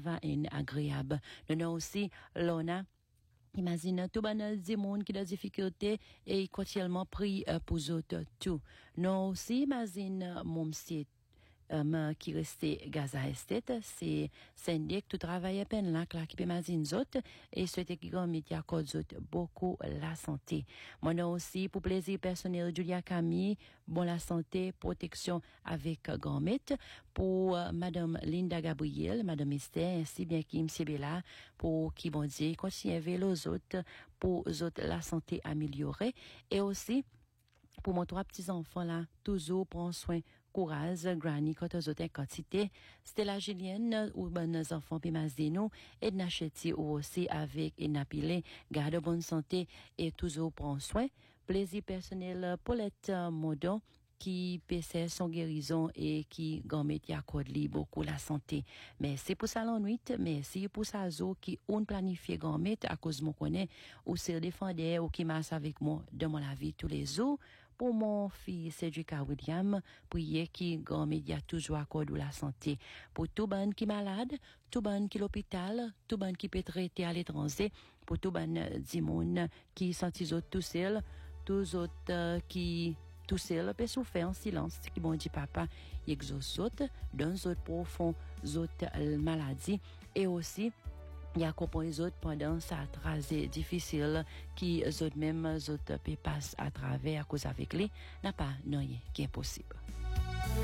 va être agréable. Nous avons aussi Lona. Imagine tout ban des monde qui a des difficultés et continuellement pris pour autres tout. Nous aussi imagine mon site qui restait Gaza Estate, c'est syndic tout travail à peine là qui peut imagine autres et souhaiter qui grand média cause beaucoup la santé. Moi non aussi pour plaisir personnel Julia Camille, bon la santé, protection avec grand mètre pour madame Linda Gabriel, madame Esther ainsi bien qui monsieur Bella pour qui bon Dieu continuer les autres pour autres la santé améliorée et aussi pour mon trois petits enfants là toujours prendre soin courage granny quand aux autres quantité c'était la Julienne ou nos enfants puis mazino et n'acheti ou aussi avec et napilé garde bonne santé et toujours prendre soin plaisir personnel Paulette Modon qui pèse son guérison et qui gamet accorde beaucoup la santé mais c'est pour ça l'ennui mais c'est pour ça zo qui on planifier gamet à cause mon connaît ou c'est défendre ou qui masse avec moi dans la vie tous les jours pour mon fils Cedric William prier qui gamet toujours accorde la santé pour tout ban qui malade tout ban qui l'hôpital tout ban qui peut traiter à l'étranger pour tout ban dimon qui sentis autres tout seul tous autres qui tout seul peut souffrir en silence qui bon dit papa exauce autres dans autres profond autres maladies et aussi il y a comprendre les autres pendant ça tracé difficile qui autres même autres peut passer à travers à cause avec lui n'a pas non qui est possible.